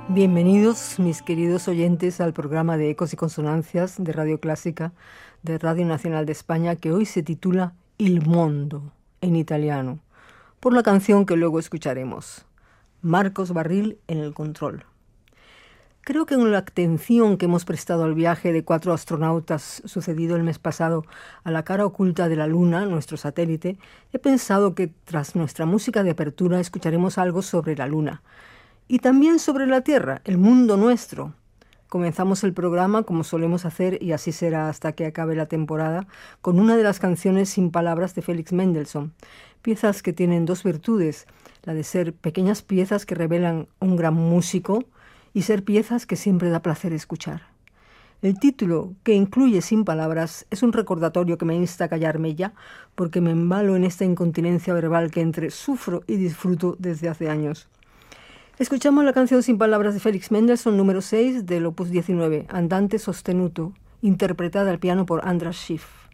Bienvenidos, mis queridos oyentes, al programa de Ecos y Consonancias de Radio Clásica, de Radio Nacional de España, que hoy se titula Il Mondo, en italiano, por la canción que luego escucharemos, Marcos Barril en el control. Creo que con la atención que hemos prestado al viaje de 4 astronautas sucedido el mes pasado a la cara oculta de la Luna, nuestro satélite, he pensado que tras nuestra música de apertura escucharemos algo sobre la Luna, y también sobre la Tierra, el mundo nuestro. Comenzamos el programa, como solemos hacer, y así será hasta que acabe la temporada, con una de las canciones sin palabras de Félix Mendelssohn. Piezas que tienen dos virtudes, la de ser pequeñas piezas que revelan un gran músico y ser piezas que siempre da placer escuchar. El título, que incluye sin palabras, es un recordatorio que me insta a callarme ya, porque me embalo en esta incontinencia verbal que entre sufro y disfruto desde hace años. Escuchamos la canción sin palabras de Félix Mendelssohn, número 6 del opus 19, Andante sostenuto, interpretada al piano por Andras Schiff.